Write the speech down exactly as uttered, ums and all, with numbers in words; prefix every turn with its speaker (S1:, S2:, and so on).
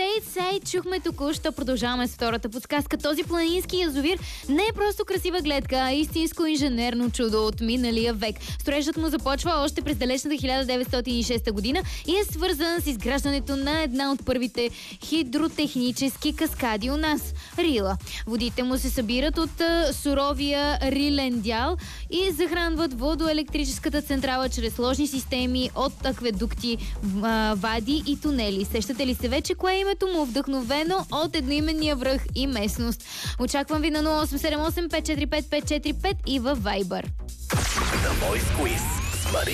S1: Ей, сей, чухме току-що, продължаваме с втората подсказка. Този планински язовир не е просто красива гледка, а истинско инженерно чудо от миналия век. Строежът му започва още през далечната хиляда деветстотин и шеста година и е свързан с изграждането на една от първите хидротехнически каскади у нас – Рила. Водите му се събират от а, суровия рилен дял и захранват водоелектрическата централа чрез сложни системи от акведукти, а, вади и тунели. Сещате ли се вече кое е името му, вдъхновено от едноименния връх и местност? Очаквам ви на нула осем седем осем пет четири пет пет четири пет и във Viber.
S2: The Voice Quiz.